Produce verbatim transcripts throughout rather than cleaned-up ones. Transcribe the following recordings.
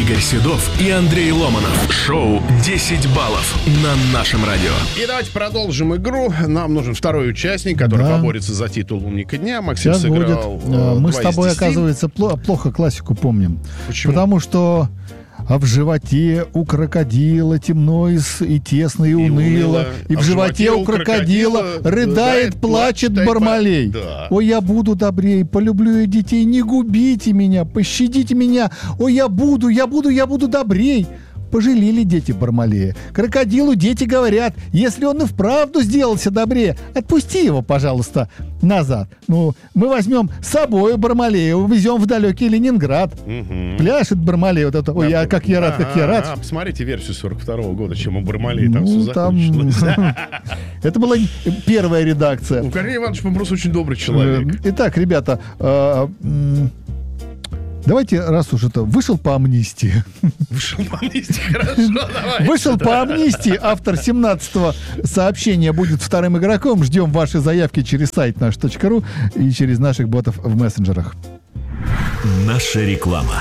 Игорь Седов и Андрей Ломанов. Шоу десять баллов на нашем радио. И давайте продолжим игру. Нам нужен второй участник, который да. поборется за титул умника дня. Максим Сейчас сыграл. Будет. Мы с тобой, оказывается, плохо классику помним. Почему? Потому что а в животе у крокодила темно и, и тесно, и, и уныло. уныло. И а в животе у крокодила, крокодила рыдает, плачет Бармалей. Да. Ой, я буду добрей, полюблю я детей, не губите меня, пощадите меня. Ой, я буду, я буду, я буду добрей. Пожалели дети Бармалея. Крокодилу дети говорят, если он и вправду сделался добрее, отпусти его, пожалуйста, назад. Ну, мы возьмем с собой Бармалея, увезем в далекий Ленинград. Угу. Пляшет Бармалей вот это. Ой, я, как я рад, как я рад. А, посмотрите версию сорок второго года, чем у Бармалея там все закончилось. Это была первая редакция. У Корнея Ивановича он просто очень добрый человек. Итак, ребята, давайте, раз уж это вышел по амнистии. Вышел по амнистии, хорошо, давай. Вышел по амнистии. Автор семнадцатого сообщения будет вторым игроком. Ждем ваши заявки через сайт наш точка ру и через наших ботов в мессенджерах. Наша реклама.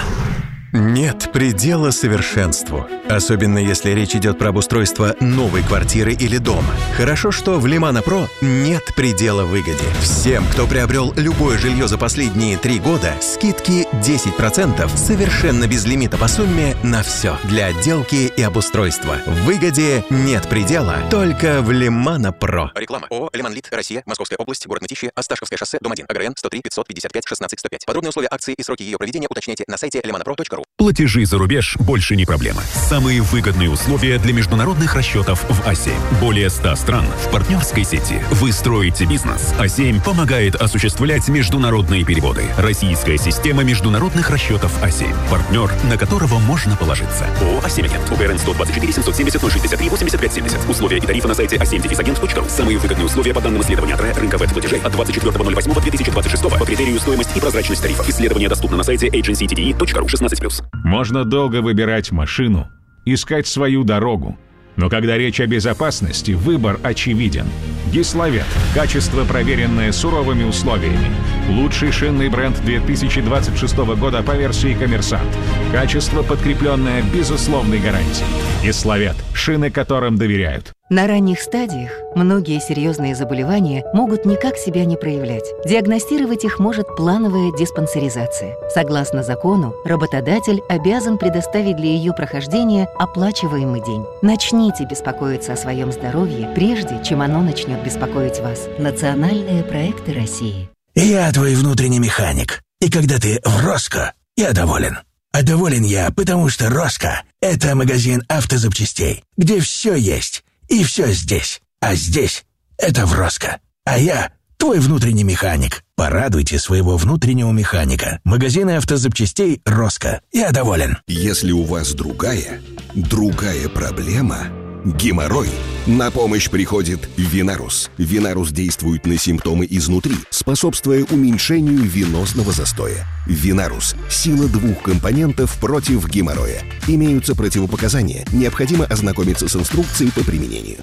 Нет предела совершенству. Особенно если речь идет про обустройство новой квартиры или дома. Хорошо, что в Лимана Про нет предела выгоде. Всем, кто приобрел любое жилье за последние три года, скидки десять процентов совершенно без лимита по сумме на все. Для отделки и обустройства. В выгоде нет предела, только в Лимана Про. Реклама. ООО «Лиманлит», Россия, Московская область, город Мытищи, Осташковское шоссе, дом один, АГРН сто три пятьсот пятьдесят пять шестнадцать сто пять. Подробные условия акции и сроки ее проведения уточняйте на сайте лиманапро точка ру. Платежи за рубеж больше не проблема. Самые выгодные условия для международных расчетов в А семь. Более ста стран в партнерской сети. Вы строите бизнес. А семь помогает осуществлять международные переводы. Российская система международных расчетов А семь. Партнер, на которого можно положиться. ООО «А семь Агент». УГРН сто двадцать четыре семьсот семьдесят ноль шестьдесят три восемьдесят пять семьдесят. Условия и тарифы на сайте а семь агент точка ру. Самые выгодные условия по данным исследования АТРЭ рынка веб-платежей от двадцать четвёртого ноль восьмого две тысячи двадцать шестого по критерию стоимость и прозрачность тарифов. Исследование доступно на сайте эйдженси ти ди и точка ру шестнадцать плюс. Можно долго выбирать машину, искать свою дорогу. Но когда речь о безопасности, выбор очевиден. Гиславет. Качество, проверенное суровыми условиями. Лучший шинный бренд две тысячи двадцать шестого года по версии «Коммерсант». Качество, подкрепленное безусловной гарантией. Гиславет. Шины, которым доверяют. На ранних стадиях многие серьезные заболевания могут никак себя не проявлять. Диагностировать их может плановая диспансеризация. Согласно закону, работодатель обязан предоставить для ее прохождения оплачиваемый день. Начните беспокоиться о своем здоровье, прежде чем оно начнет беспокоить вас. Национальные проекты России. Я твой внутренний механик. И когда ты в Роско, я доволен. А доволен я, потому что Роско – это магазин автозапчастей, где все есть. И все здесь. А здесь — это в Роско. А я — твой внутренний механик. Порадуйте своего внутреннего механика. Магазины автозапчастей Роско. Я доволен. Если у вас другая, другая проблема — геморрой. На помощь приходит Винарус. Винарус действует на симптомы изнутри, способствуя уменьшению венозного застоя. Винарус – сила двух компонентов против геморроя. Имеются противопоказания. Необходимо ознакомиться с инструкцией по применению.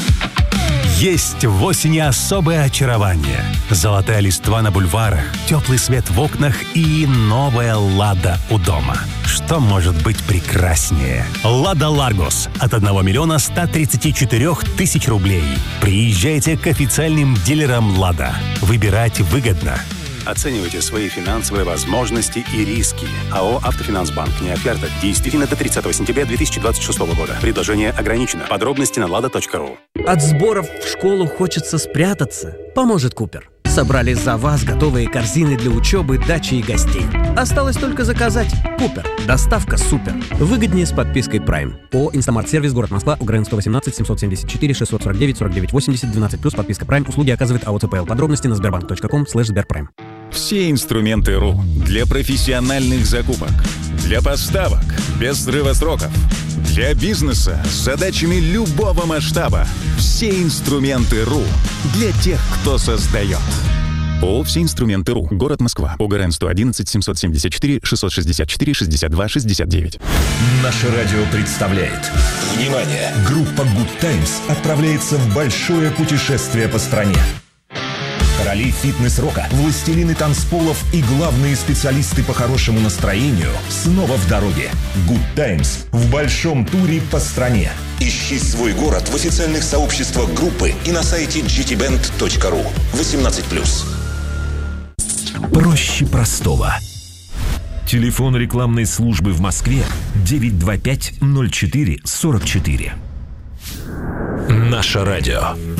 Есть в осени особое очарование. Золотая листва на бульварах, теплый свет в окнах и новая «Лада» у дома. Что может быть прекраснее? «Лада Ларгус» от одного миллиона ста тридцати четырёх тысяч рублей. Приезжайте к официальным дилерам «Лада». Выбирать выгодно. Оценивайте свои финансовые возможности и риски. АО «Автофинансбанк». Не оферта. Действительно до тридцатого сентября две тысячи двадцать шестого года. Предложение ограничено. Подробности на лада точка ру. От сборов в школу хочется спрятаться. Поможет Купер. Собрали за вас готовые корзины для учебы, дачи и гостей. Осталось только заказать. Купер. Доставка супер. Выгоднее с подпиской Prime. ООО «Инстамарт-сервис», город Москва, УГРН сто восемнадцать семьсот семьдесят четыре шестьсот сорок девять сорок девять восемьдесят двенадцать плюс подписка Prime. Услуги оказывает АО ЦПЛ. Подробности на сбербанк точка ком слэш сберпрайм. Все инструменты РУ для профессиональных закупок, для поставок без срыва сроков, для бизнеса с задачами любого масштаба. Все инструменты РУ для тех, кто создает. ООО «Все инструменты РУ», город Москва, УГРН сто одиннадцать семьсот семьдесят четыре шестьсот шестьдесят четыре шестьдесят два шестьдесят девять. Наше радио представляет. Внимание! Группа Good Times отправляется в большое путешествие по стране. Короли фитнес-рока, властелины танцполов и главные специалисты по хорошему настроению снова в дороге. Good Times в большом туре по стране. Ищи свой город в официальных сообществах группы и на сайте джи ти бенд точка ру. восемнадцать плюс. Проще простого. Телефон рекламной службы в Москве девять два пять ноль четыре сорок четыре. Наше радио.